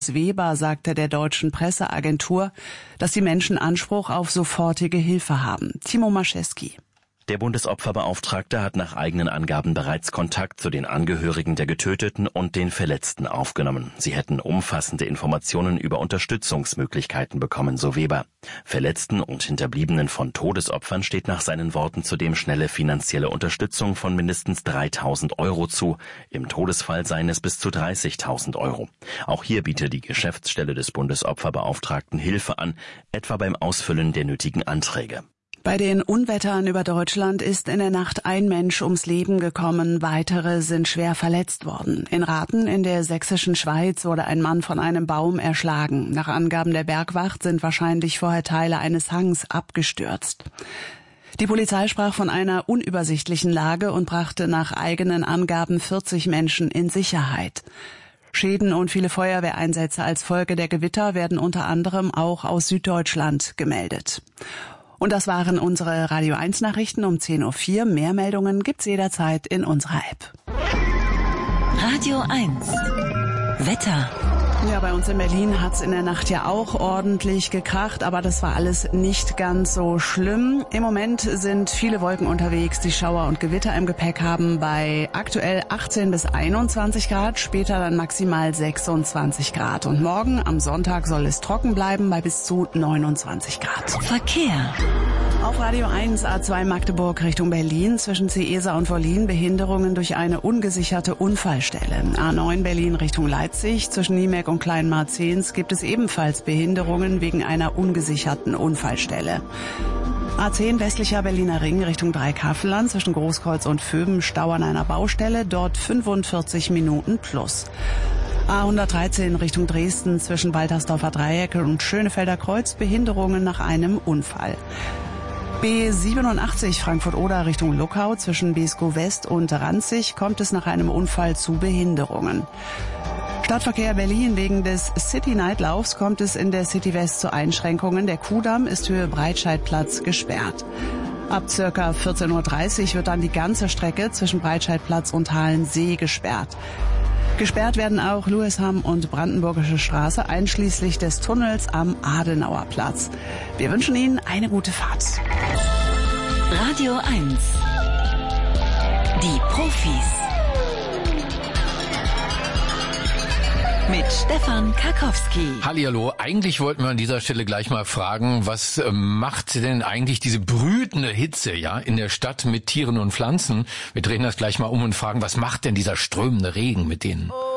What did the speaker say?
Weber sagte der deutschen Presseagentur, dass die Menschen Anspruch auf sofortige Hilfe haben. Timo Maschewski. Der Bundesopferbeauftragte hat nach eigenen Angaben bereits Kontakt zu den Angehörigen der Getöteten und den Verletzten aufgenommen. Sie hätten umfassende Informationen über Unterstützungsmöglichkeiten bekommen, so Weber. Verletzten und Hinterbliebenen von Todesopfern steht nach seinen Worten zudem schnelle finanzielle Unterstützung von mindestens 3.000 € zu. Im Todesfall seien es bis zu 30.000 €. Auch hier bietet die Geschäftsstelle des Bundesopferbeauftragten Hilfe an, etwa beim Ausfüllen der nötigen Anträge. Bei den Unwettern über Deutschland ist in der Nacht ein Mensch ums Leben gekommen, weitere sind schwer verletzt worden. In Rathen in der sächsischen Schweiz wurde ein Mann von einem Baum erschlagen. Nach Angaben der Bergwacht sind wahrscheinlich vorher Teile eines Hangs abgestürzt. Die Polizei sprach von einer unübersichtlichen Lage und brachte nach eigenen Angaben 40 Menschen in Sicherheit. Schäden und viele Feuerwehreinsätze als Folge der Gewitter werden unter anderem auch aus Süddeutschland gemeldet. Und das waren unsere Radio 1 Nachrichten um 10:04 Uhr. Mehr Meldungen gibt's jederzeit in unserer App. Radio 1 Wetter. Ja, bei uns in Berlin hat's in der Nacht ja auch ordentlich gekracht, aber das war alles nicht ganz so schlimm. Im Moment sind viele Wolken unterwegs, die Schauer und Gewitter im Gepäck haben bei aktuell 18 bis 21 Grad, später dann maximal 26 Grad. Und morgen am Sonntag soll es trocken bleiben bei bis zu 29 Grad. Verkehr. Auf Radio 1 A2 Magdeburg Richtung Berlin zwischen Ciesa und Wollin Behinderungen durch eine ungesicherte Unfallstelle. A9 Berlin Richtung Leipzig zwischen Niemek und Kleinmarzens gibt es ebenfalls Behinderungen wegen einer ungesicherten Unfallstelle. A10 westlicher Berliner Ring Richtung Dreikaffelland zwischen Großkreuz und Vöben Stau an einer Baustelle, dort 45 Minuten plus. A113 Richtung Dresden zwischen Waltersdorfer Dreieck und Schönefelder Kreuz Behinderungen nach einem Unfall. B87 Frankfurt-Oder Richtung Luckau zwischen Beeskow West und Ranzig kommt es nach einem Unfall zu Behinderungen. Stadtverkehr Berlin wegen des City-Night-Laufs kommt es in der City West zu Einschränkungen. Der Kuhdamm ist Höhe Breitscheidplatz gesperrt. Ab circa 14:30 Uhr wird dann die ganze Strecke zwischen Breitscheidplatz und Halensee gesperrt. Gesperrt werden auch Louisham und Brandenburgische Straße, einschließlich des Tunnels am Adenauer Platz. Wir wünschen Ihnen eine gute Fahrt. Radio 1 Die Profis mit Stefan Karkowski. Hallihallo, eigentlich wollten wir an dieser Stelle gleich mal fragen, was macht denn eigentlich diese brütende Hitze in der Stadt mit Tieren und Pflanzen? Wir drehen das gleich mal um und fragen, was macht denn dieser strömende Regen mit denen?